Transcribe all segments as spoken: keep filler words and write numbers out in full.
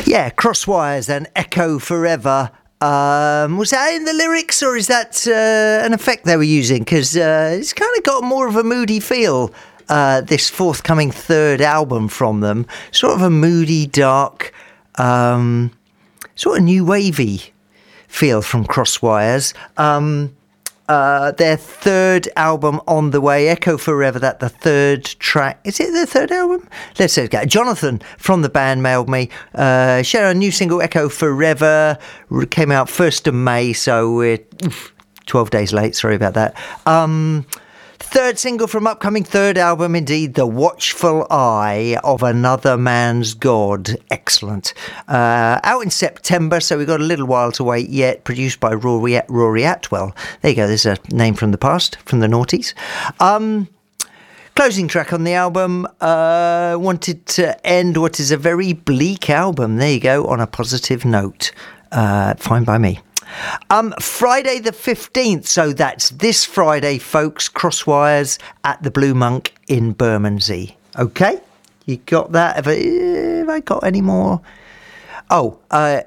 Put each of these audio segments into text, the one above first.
Yeah, Crosswires and Echo Forever. Um, was that in the lyrics, or is that uh, an effect they were using? Because uh, it's kind of got more of a moody feel, uh, this forthcoming third album from them. Sort of a moody, dark, um, sort of new wavy feel from Crosswires. Um, uh, their third album on the way, Echo Forever, that the third track. Is it the third album? Let's say it. Jonathan from the band mailed me. Uh, shared a new single, Echo Forever, came out first of May, so we're oof, twelve days late, sorry about that. Um, third single from upcoming third album, indeed, The Watchful Eye of Another Man's God. Excellent. Uh, out in September, so we've got a little while to wait yet. Produced by Rory, Rory Atwell. There you go, there's a name from the past, from the noughties. Um... Closing track on the album, uh, wanted to end what is a very bleak album. There you go, on a positive note. Uh, fine by me. Um, Friday the fifteenth, so that's this Friday, folks, Crosswires at the Blue Monk in Bermondsey. Okay, you got that? Have I, have I got any more? Oh, uh,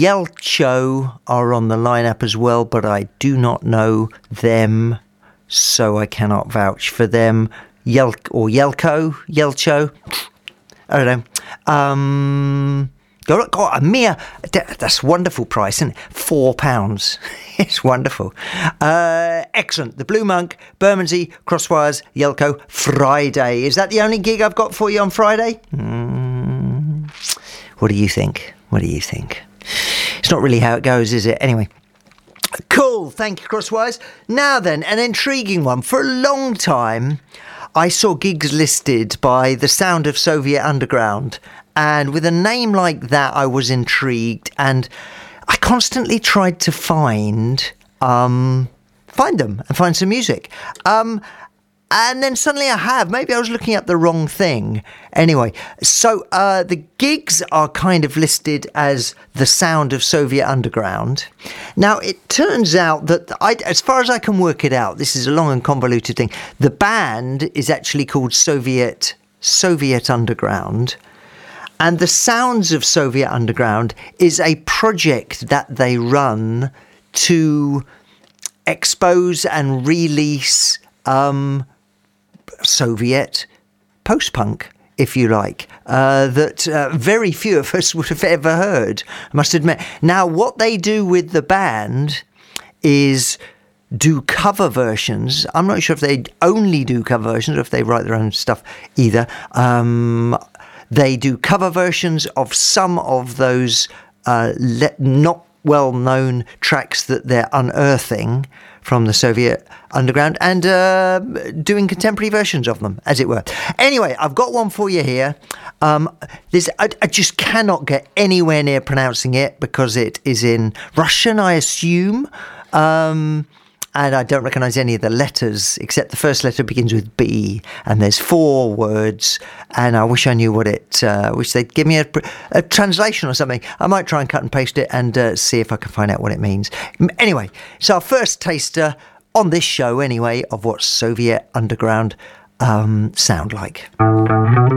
Yelcho are on the lineup as well, but I do not know them, so I cannot vouch for them. Yel or Yelko, Yelcho, I don't know. Um, got, got a mere, that's wonderful price, isn't it? Four pounds. It's wonderful. Uh, excellent. The Blue Monk, Bermondsey, Crosswires, Yelko, Friday. Is that the only gig I've got for you on Friday? Mm, what do you think? What do you think? It's not really how it goes, is it? Anyway. Cool. Thank you, Crosswires. Now then, an intriguing one. For a long time, I saw gigs listed by The Sound of Soviet Underground, and with a name like that I was intrigued, and I constantly tried to find um, find them and find some music. Um, and then suddenly I have. Maybe I was looking at the wrong thing. Anyway, so uh, the gigs are kind of listed as The Sound of Soviet Underground. Now, it turns out that, I, as far as I can work it out, this is a long and convoluted thing, the band is actually called Soviet Soviet Underground. And The Sounds of Soviet Underground is a project that they run to expose and release um, Soviet post-punk, if you like, uh, that uh, very few of us would have ever heard, I must admit. Now, what they do with the band is do cover versions. I'm not sure if they only do cover versions or if they write their own stuff either. Um, they do cover versions of some of those uh, le- not well-known tracks that they're unearthing from the Soviet underground and uh, doing contemporary versions of them, as it were. Anyway, I've got one for you here. Um, this, I, I just cannot get anywhere near pronouncing it because it is in Russian, I assume. Um, and I don't recognise any of the letters, except the first letter begins with B, and there's four words, and I wish I knew what it, uh, I wish they'd give me a, a translation or something. I might try and cut and paste it and uh, see if I can find out what it means. Anyway, so our first taster on this show, anyway, of what Soviet Underground um, sound like.